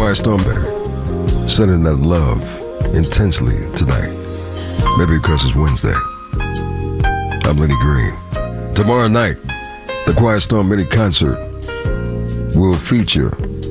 Quiet Storm, baby. Sending that love intensely tonight. Maybe because it's Wednesday. I'm Lenny Green. Tomorrow night, the Quiet Storm mini concert will feature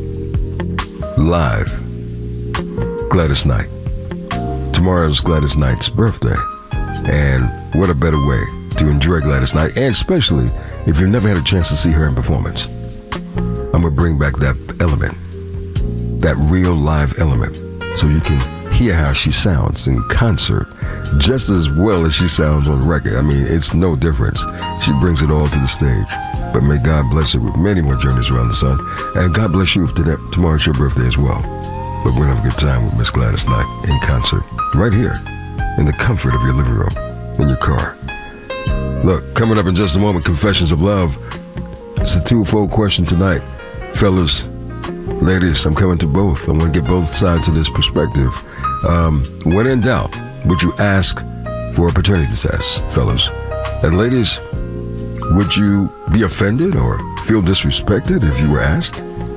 live Gladys Knight. Tomorrow's Gladys Knight's birthday. And what a better way to enjoy Gladys Knight, and especially if you've never had a chance to see her in performance. I'm going to bring back that element, that real live element, so you can hear how she sounds in concert just as well as she sounds on record. I mean, it's no difference. She brings it all to the stage. But may God bless her with many more journeys around the sun. And God bless you if tomorrow's your birthday as well. But we're going to have a good time with Miss Gladys Knight in concert right here in the comfort of your living room, in your car. Look, coming up in just a moment, Confessions of Love. It's a twofold question tonight. Fellas, ladies, I'm coming to both. I want to get both sides of this perspective. When in doubt, would you ask for a paternity test, fellas? And ladies, would you be offended or feel disrespected if you were asked?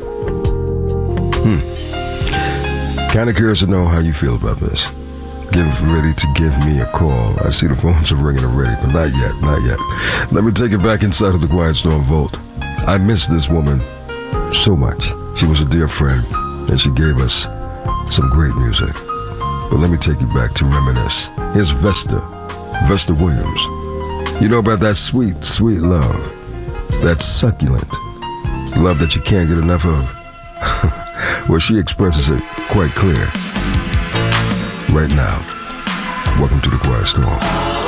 Kind of curious to know how you feel about this. Get ready to give me a call. I see the phones are ringing already, but not yet, not yet. Let me take it back inside of the Quiet Storm Vault. I miss this woman so much. She was a dear friend, and she gave us some great music. But let me take you back to reminisce. Here's Vesta Williams. You know about that sweet, sweet love, that succulent love that you can't get enough of? Well, she expresses it quite clear right now. Welcome to the Quiet Storm.